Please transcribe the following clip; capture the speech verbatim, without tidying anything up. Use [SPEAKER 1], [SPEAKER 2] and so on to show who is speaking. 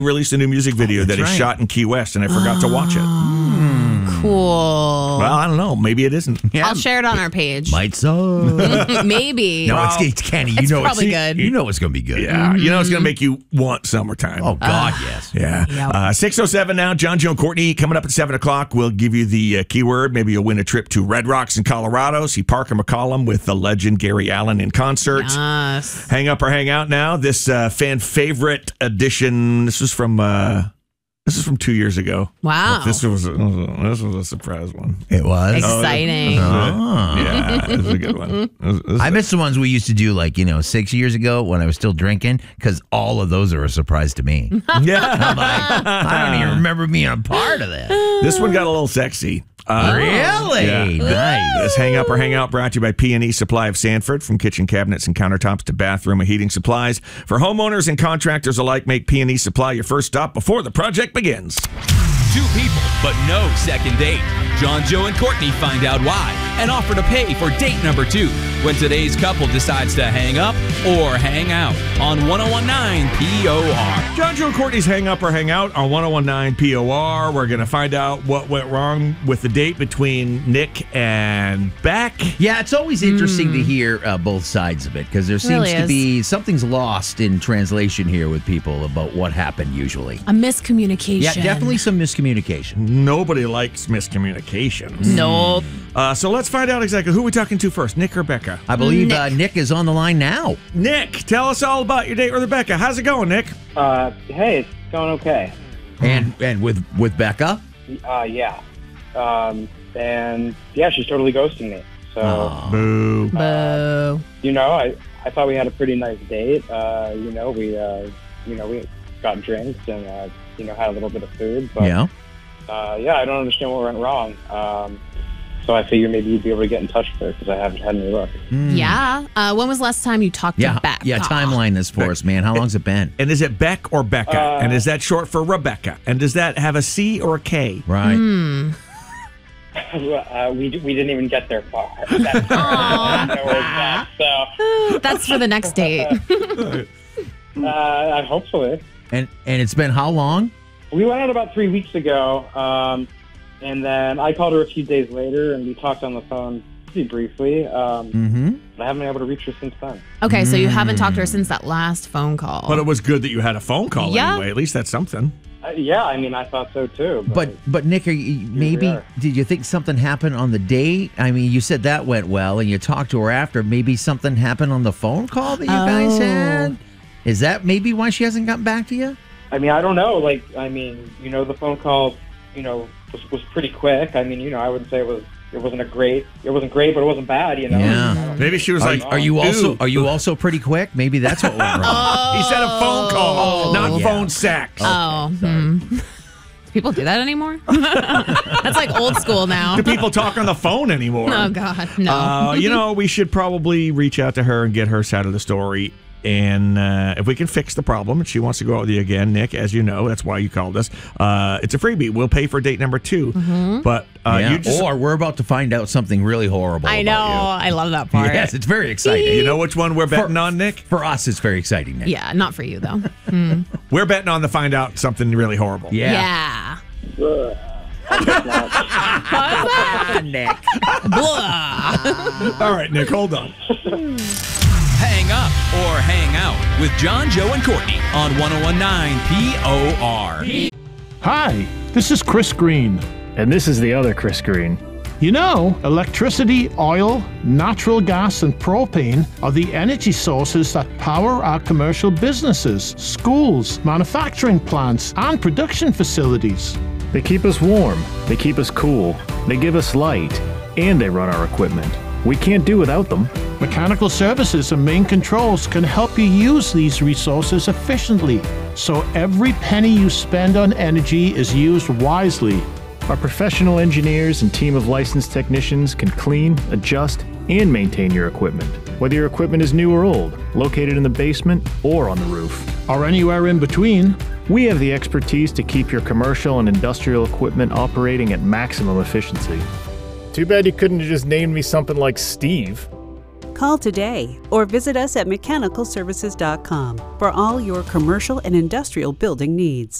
[SPEAKER 1] released a new music video
[SPEAKER 2] oh,
[SPEAKER 1] that he
[SPEAKER 2] right.
[SPEAKER 1] shot in Key West, and I forgot
[SPEAKER 3] oh,
[SPEAKER 1] to watch it.
[SPEAKER 3] Mm. Cool.
[SPEAKER 1] Well, I don't know. Maybe it isn't.
[SPEAKER 3] Yeah. I'll share it on our page.
[SPEAKER 2] Might so.
[SPEAKER 3] Maybe.
[SPEAKER 2] No,
[SPEAKER 1] well,
[SPEAKER 2] it's, it's Kenny. You
[SPEAKER 3] it's
[SPEAKER 2] know
[SPEAKER 3] probably
[SPEAKER 2] it's
[SPEAKER 3] good.
[SPEAKER 2] You know it's going to be good.
[SPEAKER 1] Yeah,
[SPEAKER 3] Mm-hmm.
[SPEAKER 1] you know it's going to make you want summertime.
[SPEAKER 2] Oh, God,
[SPEAKER 3] uh,
[SPEAKER 2] yes.
[SPEAKER 1] Yeah.
[SPEAKER 3] Yep.
[SPEAKER 1] Uh, six oh seven now. John, Joe, and Courtney coming up at seven o'clock. We'll give you the uh, keyword. Maybe you'll win a trip to Red Rocks in Colorado. See Parker McCollum with the legend Gary Allen in concert.
[SPEAKER 3] Yes.
[SPEAKER 1] Hang up or hang out now. This uh, fan favorite edition. This was from uh, this is from two years ago.
[SPEAKER 3] Wow.
[SPEAKER 1] But this was a, this was a surprise one.
[SPEAKER 2] It was?
[SPEAKER 3] Exciting.
[SPEAKER 2] Oh.
[SPEAKER 1] Yeah, this is a good one. This, this
[SPEAKER 2] I miss the ones we used to do like, you know, six years ago when I was still drinking, because all of those are a surprise to me.
[SPEAKER 1] yeah.
[SPEAKER 2] I'm like, I don't even remember being a part of that.
[SPEAKER 1] This one got a little sexy. Uh,
[SPEAKER 2] Really?
[SPEAKER 1] Yeah.
[SPEAKER 2] Nice.
[SPEAKER 1] This Hang Up or Hang Out brought to you by P and E Supply of Sanford. From kitchen cabinets and countertops to bathroom and heating supplies. For homeowners and contractors alike, make P and E Supply your first stop before the project begins.
[SPEAKER 4] Two people, but no second date. John, Joe, and Courtney find out why and offer to pay for date number two when today's couple decides to hang up or hang out on one oh one nine P O R.
[SPEAKER 1] John, Joe, and Courtney's Hang Up or Hang Out on one oh one nine P O R. We're going to find out what went wrong with the date between Nick and Beck.
[SPEAKER 2] Yeah, it's always interesting mm. to hear uh, both sides of it, because there seems
[SPEAKER 3] really
[SPEAKER 2] to
[SPEAKER 3] is.
[SPEAKER 2] be something's lost in translation here with people about what happened usually.
[SPEAKER 3] A miscommunication.
[SPEAKER 2] Yeah, definitely some miscommunication.
[SPEAKER 1] Nobody likes miscommunications.
[SPEAKER 3] Nope.
[SPEAKER 1] Uh, so let's find out exactly who we're talking to first, Nick or Becca.
[SPEAKER 2] I believe
[SPEAKER 3] Nick.
[SPEAKER 2] Uh, Nick is on the line now.
[SPEAKER 1] Nick, tell us all about your date with Rebecca. How's it going, Nick?
[SPEAKER 5] Uh, hey, it's going okay.
[SPEAKER 2] And and with, with Becca?
[SPEAKER 5] Uh, yeah. Um, and yeah, she's totally ghosting me. So,
[SPEAKER 2] Oh.
[SPEAKER 1] Boo.
[SPEAKER 3] Boo.
[SPEAKER 5] you know, I, I thought we had a pretty nice date. Uh, you know, we, uh, you know, we got drinks and, uh, you know, had a little bit of food. But,
[SPEAKER 2] Yeah.
[SPEAKER 5] uh, yeah, I don't understand what went wrong. Um, so I figured maybe you'd be able to get in touch with her because I haven't had any luck.
[SPEAKER 2] Mm.
[SPEAKER 3] Yeah. Uh, when was the last time you talked
[SPEAKER 2] Yeah,
[SPEAKER 3] to Beck?
[SPEAKER 2] yeah. Timeline this for us, man. How long's it been?
[SPEAKER 1] And is it Beck or Becca?
[SPEAKER 5] Uh,
[SPEAKER 1] and is that short for Rebecca? And does that have a C or a K?
[SPEAKER 2] Right.
[SPEAKER 3] Hmm.
[SPEAKER 5] uh, we, we didn't even get there far. That's I don't know where it's at, so,
[SPEAKER 3] That's for the next date.
[SPEAKER 5] uh, hopefully.
[SPEAKER 2] And and it's been how long?
[SPEAKER 5] We went out about three weeks ago, um, and then I called her a few days later, and we talked on the phone pretty briefly. Um,
[SPEAKER 2] Mm-hmm.
[SPEAKER 5] but I haven't been able to reach her since then.
[SPEAKER 3] Okay, so you haven't talked to her since that last phone call.
[SPEAKER 1] But it was good that you had a phone call
[SPEAKER 3] Yeah.
[SPEAKER 1] anyway. At least that's something.
[SPEAKER 5] Uh, yeah, I mean, I thought so too. But,
[SPEAKER 2] But but Nick, are you, maybe
[SPEAKER 5] are.
[SPEAKER 2] did you think something happened on the date? I mean, you said that went well, and you talked to her after. Maybe something happened on the phone call that you guys
[SPEAKER 3] Oh.
[SPEAKER 2] had. Is that maybe why she hasn't gotten back to you?
[SPEAKER 5] I mean, I don't know. Like, I mean, you know, the phone call, you know, was, was pretty quick. I mean, you know, I would say it was. It wasn't a great. It wasn't great, but it wasn't bad. You know.
[SPEAKER 2] Yeah.
[SPEAKER 5] I don't-
[SPEAKER 1] Maybe she was
[SPEAKER 2] Are,
[SPEAKER 1] like,
[SPEAKER 2] are you also
[SPEAKER 1] "Ooh."
[SPEAKER 2] are you also pretty quick? Maybe that's what went wrong.
[SPEAKER 1] He said a phone call,
[SPEAKER 3] Oh.
[SPEAKER 1] not
[SPEAKER 2] Yeah.
[SPEAKER 1] phone sex.
[SPEAKER 3] Oh. Hmm. Do people do that anymore? That's like old school now.
[SPEAKER 1] Do people talk on the phone anymore?
[SPEAKER 3] Oh, God. No.
[SPEAKER 1] Uh, you know, we should probably reach out to her and get her side of the story. And uh, if we can fix the problem and she wants to go out with you again, Nick, as you know, that's why you called us. Uh, it's a freebie. We'll pay for date number two. But uh,
[SPEAKER 2] Yeah.
[SPEAKER 1] you just,
[SPEAKER 2] Or we're about to find out something really horrible.
[SPEAKER 3] I know.
[SPEAKER 2] about
[SPEAKER 3] I love that
[SPEAKER 2] you.
[SPEAKER 3] part.
[SPEAKER 2] Yes, it's very exciting.
[SPEAKER 1] you know which one we're betting on, Nick?
[SPEAKER 2] For us, it's very exciting, Nick.
[SPEAKER 3] Yeah, not for you, though.
[SPEAKER 1] We're betting on to find out something really horrible.
[SPEAKER 2] Yeah.
[SPEAKER 3] Yeah.
[SPEAKER 5] Ugh.
[SPEAKER 2] Nick.
[SPEAKER 3] Blah.
[SPEAKER 1] All right, Nick, hold on.
[SPEAKER 4] Hang up or hang out with John, Joe, and Courtney on one oh one nine P O R.
[SPEAKER 6] Hi, this is Chris Green.
[SPEAKER 7] And this is the other Chris Green.
[SPEAKER 6] You know, electricity, oil, natural gas, and propane are the energy sources that power our commercial businesses, schools, manufacturing plants, and production facilities.
[SPEAKER 7] They keep us warm, they keep us cool, they give us light, and they run our equipment. We can't do without them.
[SPEAKER 6] Mechanical services and main controls can help you use these resources efficiently, so every penny you spend on energy is used wisely.
[SPEAKER 7] Our professional engineers and team of licensed technicians can clean, adjust, and maintain your equipment, whether your equipment is new or old, located in the basement or on the roof.
[SPEAKER 6] Or anywhere in between.
[SPEAKER 7] We have the expertise to keep your commercial and industrial equipment operating at maximum efficiency. Too bad you couldn't have just named me something like Steve.
[SPEAKER 8] Call today or visit us at mechanical services dot com for all your commercial and industrial building needs.